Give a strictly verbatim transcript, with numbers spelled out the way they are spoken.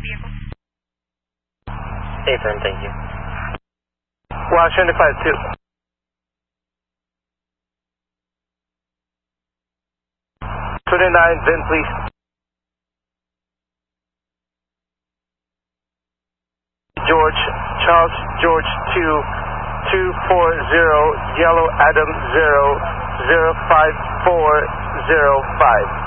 vehicle. Affirm, thank you. Washington five two. twenty-nine, then please. George, Charles George two, two four zero, Yellow Adam zero, zero five four zero five.